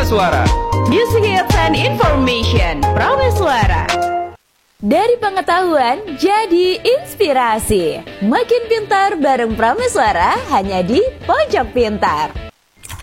Prameswara. Music Hits and Information Prameswara. Dari pengetahuan jadi inspirasi. Makin pintar bareng Prameswara hanya di Pojok Pintar.